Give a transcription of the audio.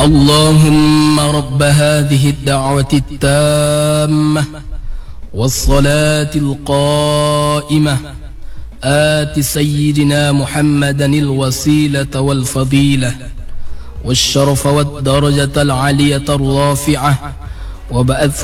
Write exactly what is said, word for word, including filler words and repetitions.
اللهم رب هذه الدعوة التامة والصلاة القائمة آت سيدنا محمدا الوسيلة والفضيلة والشرف والدرجة العالية الرافعة وبعثه